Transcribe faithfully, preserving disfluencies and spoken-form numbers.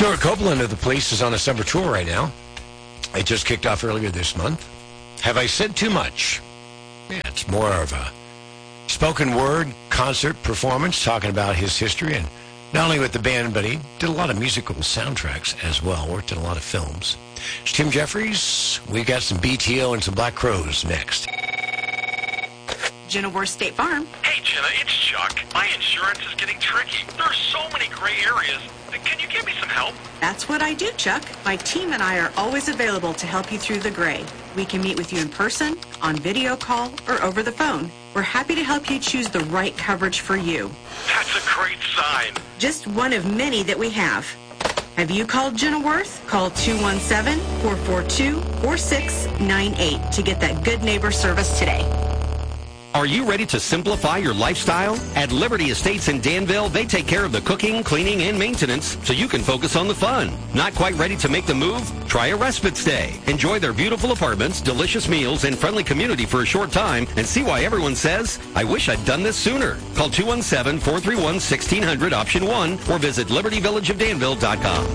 Stuart Copeland of The Police is on a summer tour right now. It just kicked off earlier this month. Have I said too much? Yeah, it's more of a spoken word concert performance talking about his history, and not only with the band, but he did a lot of musical soundtracks as well, worked in a lot of films. It's Tim Jeffries. We got some B T O and some Black Crowes next. Jenna Worth State Farm. Hey, Jenna, it's Chuck. My insurance is getting tricky. There are so many gray areas. Can you give me some help? That's what I do, Chuck. My team and I are always available to help you through the gray. We can meet with you in person, on video call, or over the phone. We're happy to help you choose the right coverage for you. That's a great sign. Just one of many that we have. Have you called Jenna Worth? Call two one seven, four four two, four six nine eight to get that good neighbor service today. Are you ready to simplify your lifestyle? At Liberty Estates in Danville, they take care of the cooking, cleaning, and maintenance so you can focus on the fun. Not quite ready to make the move? Try a respite stay. Enjoy their beautiful apartments, delicious meals, and friendly community for a short time and see why everyone says, I wish I'd done this sooner. Call two one seven, four three one, one six zero zero option one or visit liberty village of danville dot com.